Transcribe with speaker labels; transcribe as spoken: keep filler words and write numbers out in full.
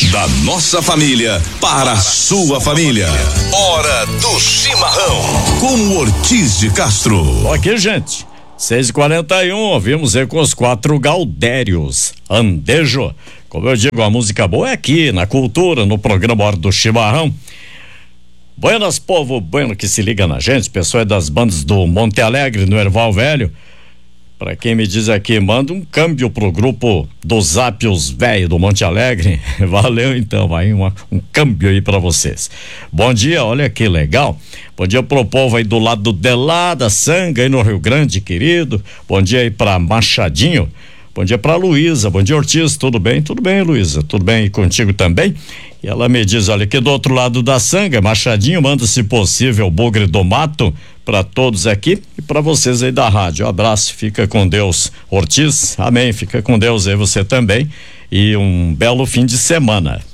Speaker 1: Da nossa família para a sua família. Hora do chimarrão com o Ortiz de Castro.
Speaker 2: Ok, gente. seis e quarenta e um, ouvimos aí com os quatro Gaudérios. Andejo. Como eu digo, a música boa é aqui, na cultura, no programa Hora do Chimarrão. Buenas, povo bueno que se liga na gente, pessoal das bandas do Monte Alegre, no Erval Velho. Pra quem me diz aqui, manda um câmbio pro grupo dos Zápios Velho do Monte Alegre. Valeu então, vai uma, um câmbio aí pra vocês. Bom dia, olha que legal. Bom dia pro povo aí do lado de lá da Sanga, aí no Rio Grande, querido. Bom dia aí pra Machadinho. Bom dia pra Luísa. Bom dia, Ortiz. Tudo bem? Tudo bem, Luísa? Tudo bem contigo também? E ela me diz, olha, aqui do outro lado da Sanga, Machadinho, manda se possível o Bugre do Mato para todos aqui e para vocês aí da rádio. Um abraço, fica com Deus, Ortiz. Amém. Fica com Deus aí você também e um belo fim de semana.